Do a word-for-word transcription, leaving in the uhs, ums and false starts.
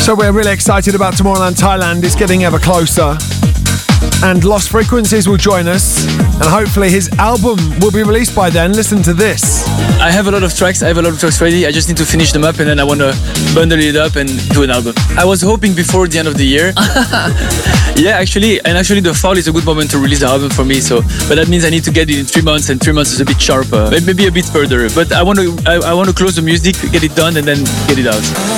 So we're really excited about Tomorrowland Thailand. It's getting ever closer. And Lost Frequencies will join us. And hopefully his album will be released by then. Listen to this. I have a lot of tracks. I have a lot of tracks ready. I just need to finish them up and then I want to bundle it up and do an album. I was hoping before the end of the year. Yeah, actually. And actually the fall is a good moment to release the album for me. So, but that means I need to get it in three months and three months is a bit sharper. Maybe a bit further. But I want to, I, I want to close the music, get it done and then get it out.